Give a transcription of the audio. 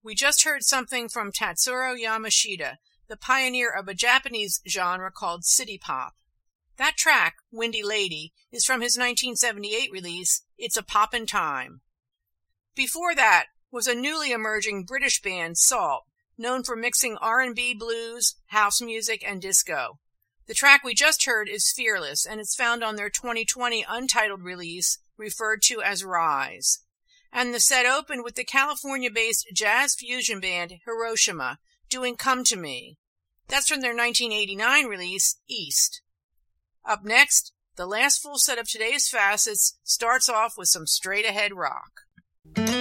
we just heard something from Tatsuro Yamashita, the pioneer of a Japanese genre called city pop. That track, Windy Lady, is from his 1978 release, It's a Poppin' Time. Before that was a newly emerging British band, Salt, known for mixing R&B, blues, house music, and disco. The track we just heard is Fearless, and it's found on their 2020 untitled release, referred to as Rise. And the set opened with the California-based jazz fusion band Hiroshima doing Come to Me. That's from their 1989 release, East. Up next, the last full set of today's facets starts off with some straight-ahead rock.